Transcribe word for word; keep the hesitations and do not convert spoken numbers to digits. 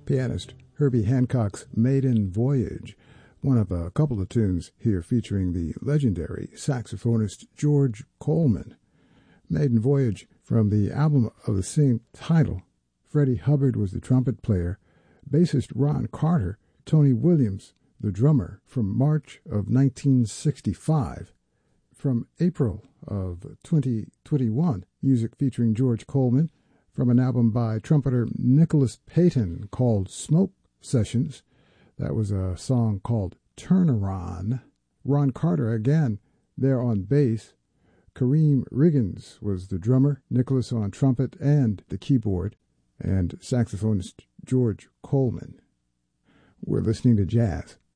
pianist Herbie Hancock's Maiden Voyage, one of a couple of tunes here featuring the legendary saxophonist George Coleman. Maiden Voyage from the album of the same title. Freddie Hubbard was the trumpet player, bassist Ron Carter, Tony Williams, the drummer, from March of nineteen sixty-five. From April of twenty twenty-one, music featuring George Coleman from an album by trumpeter Nicholas Payton called Smoke Sessions. That was a song called Turnaround. Ron Carter again there on bass. Kareem Riggins was the drummer, Nicholas on trumpet and the keyboard, and saxophonist George Coleman. We're listening to jazz